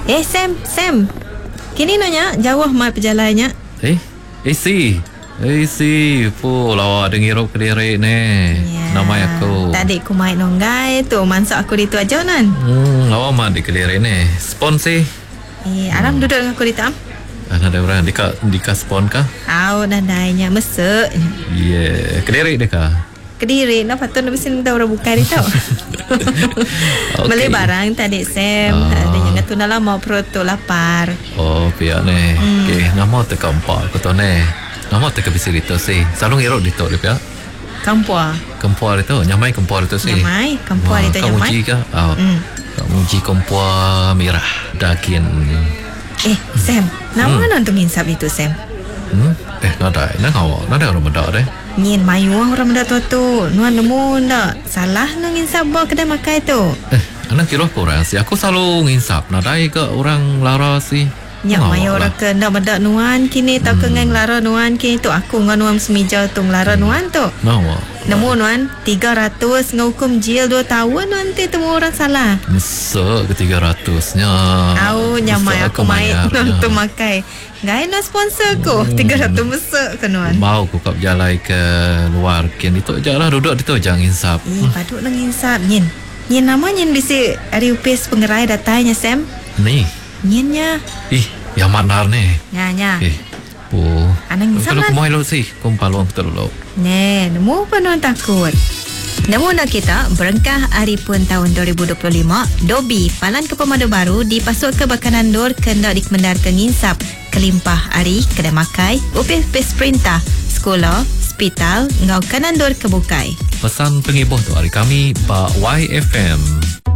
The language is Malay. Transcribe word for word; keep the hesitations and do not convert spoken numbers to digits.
Eh Sam, Sam. Kini nanya jauh mai perjalannya. Eh, eh si. Eh si, po lawa dengirup kediri ni. Ya. Nama aku. Tadi aku main nonggai tu, mansuk aku di tu aja nan. Hmm, lawa mah di kediri ni. Spon si. Eh, aram hmm. duduk dengan aku di tam. Ada orang dika dika spon kah? Au nadainya mesek. Yeah, kediri deka. Kediri, nak patut nak mesti minta orang buka dia tau. Okay. Beli barang tadi Sam. Uh. Ada yang tu nak lama perut tu lapar. Oh, pihak ni. Hmm. Okay, nama tu kampak aku tu ni. Nama tu kebisi itu si. Selalu ngerok itu dia pihak. Kampua. Kampua itu, nyamai kampua itu si. Nyamai, kampua itu nyamai. Kamu uji kah? Oh. Hmm. Kamu uji kampua merah. Dakin. Eh, Sam. Nama hmm. nanti nginsap itu Sam. Hmm? Eh, nada. Nada awak. Nada orang benda deh. Nyin mayu orang benda tu tu. Nuan nemu ndak? Salah nak nginsap bawa kedai makan tu. Eh, anak kira korang si. Aku selalu nginsap. Nadai ke orang lara si. Nyak mayu orang ke ndak benda nuan kini tak hmm. kengang lara nuan kini tu aku ngan nuan semija tu lara hmm. nuan tu. Nawa. Nemu nuan tiga ratus ngahukum jil dua tahun nanti temu orang salah. Mesek ke tiga ratusnya. Au nyamai aku main nonton makai. Gaya nak sponsor ku hmm. tiga ratus mesek ke nuan. Mau ku kap jalai ke luar kini tu jalah duduk di tu jangan insap. Eh patut nang insap nyin. Nyin nama nyin bisi ari upis pengerai datanya Sam. Ni. Nyinya. Ih, yang manar ni. Nya nya. Eh. Po. Anang insap lah. lah. Kalau kumai lo si, kumpaluang betul lo. Ne, nemu apa nuan takut. Namun nak kita berengkah hari pun tahun dua ribu dua puluh lima, Dobi Palan ke Pemadu Baru dipasuk ke Bakanan Dor kendak dikemendar ke nginsap kelimpah hari kedai makai, upis-upis perintah, sekolah, hospital, ngau Kanan Dor kebukai. Pesan pengibuh tu hari kami Pak Y F M.